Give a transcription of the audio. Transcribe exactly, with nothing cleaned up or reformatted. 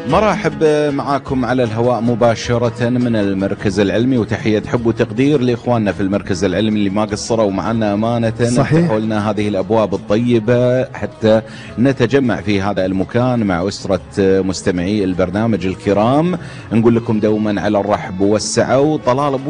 مرحب معاكم على الهواء مباشرة من المركز العلمي، وتحية حب وتقدير لإخواننا في المركز العلمي اللي ما قصروا معنا أمانة. فتحوا لنا هذه الأبواب الطيبة حتى نتجمع في هذا المكان مع أسرة مستمعي البرنامج الكرام. نقول لكم دوما على الرحب والسعة. وطلال